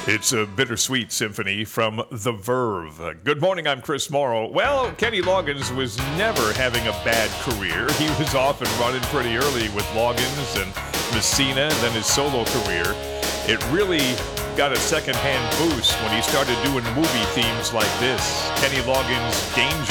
It's a bittersweet symphony from The Verve. Good morning, I'm Chris Morrow. Well, Kenny Loggins was never having a bad career. He was off and running pretty early with Loggins and Messina, and then his solo career. It really got a second-hand boost when he started doing movie themes like this. Kenny Loggins' Danger.